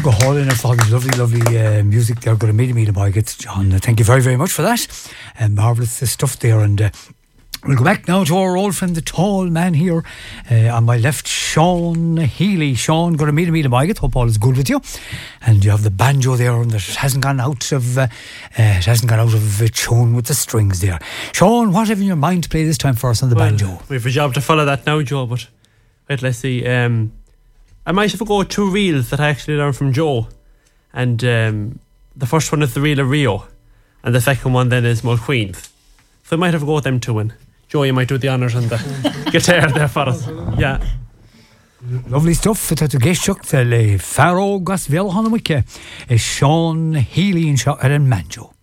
go hauling in for his lovely music there. Going to meet him by it, John. Thank you very, very much for that. Marvellous stuff there. And we'll go back now to our old friend, the tall man here on my left, Sean Healy. Sean, going to meet him by it. Hope all is good with you. And you have the banjo there, and it hasn't gone out of tune with the strings there. Sean, what have you in your mind to play this time for us on the banjo? We have a job to follow that now, Joe. But wait, let's see. I might have to go with two reels that I actually learned from Joe. And the first one is the reel of Rio, and the second one then is Mulqueen's. So I might have to go with them two. And Joe, you might do the honours on the guitar there for us. Yeah. Lovely stuff. It's a geshuk the Faro Gas Velhanamike. Sean Healy and Manjo.